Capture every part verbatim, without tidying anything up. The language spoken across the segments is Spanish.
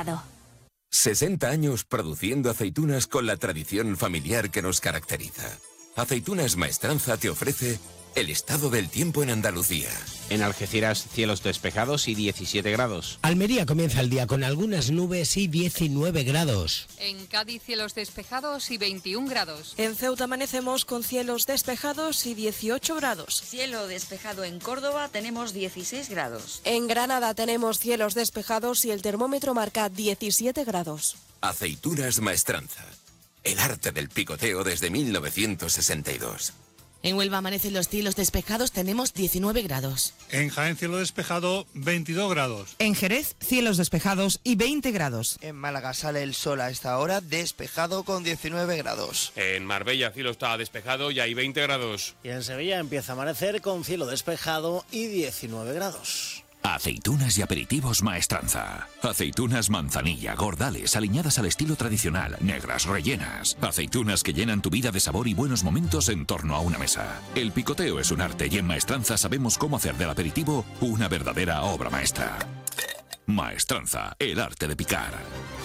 despejado. sesenta años produciendo aceitunas con la tradición familiar que nos caracteriza. Aceitunas Maestranza te ofrece el estado del tiempo en Andalucía. En Algeciras, cielos despejados y diecisiete grados. Almería comienza el día con algunas nubes y diecinueve grados. En Cádiz, cielos despejados y veintiún grados. En Ceuta amanecemos con cielos despejados y dieciocho grados. Cielo despejado en Córdoba, tenemos dieciséis grados. En Granada tenemos cielos despejados y el termómetro marca diecisiete grados. Aceitunas Maestranza. El arte del picoteo desde mil novecientos sesenta y dos. En Huelva amanecen los cielos despejados, tenemos diecinueve grados. En Jaén, cielo despejado, veintidós grados. En Jerez, cielos despejados y veinte grados. En Málaga sale el sol a esta hora, despejado con diecinueve grados. En Marbella, cielo está despejado y hay veinte grados. Y en Sevilla empieza a amanecer con cielo despejado y diecinueve grados. Aceitunas y aperitivos Maestranza. Aceitunas manzanilla, gordales, aliñadas al estilo tradicional, negras, rellenas. Aceitunas que llenan tu vida de sabor y buenos momentos en torno a una mesa. El picoteo es un arte y en Maestranza sabemos cómo hacer del aperitivo una verdadera obra maestra. Maestranza, el arte de picar.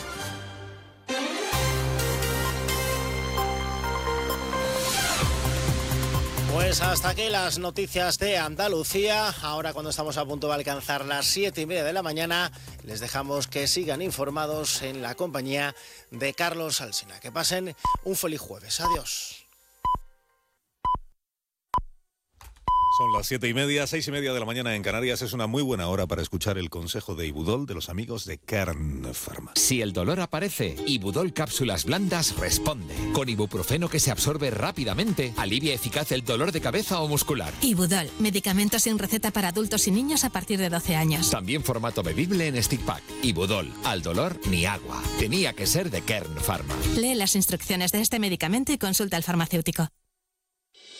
Pues hasta aquí las noticias de Andalucía. Ahora, cuando estamos a punto de alcanzar las siete y media de la mañana, les dejamos que sigan informados en la compañía de Carlos Alsina. Que pasen un feliz jueves. Adiós. Son las siete y media, seis y media de la mañana en Canarias. Es una muy buena hora para escuchar el consejo de Ibudol de los amigos de Kern Pharma. Si el dolor aparece, Ibudol Cápsulas Blandas responde. Con ibuprofeno que se absorbe rápidamente, alivia eficaz el dolor de cabeza o muscular. Ibudol, medicamento sin receta para adultos y niños a partir de doce años. También formato bebible en stick pack. Ibudol, al dolor ni agua. Tenía que ser de Kern Pharma. Lee las instrucciones de este medicamento y consulta al farmacéutico.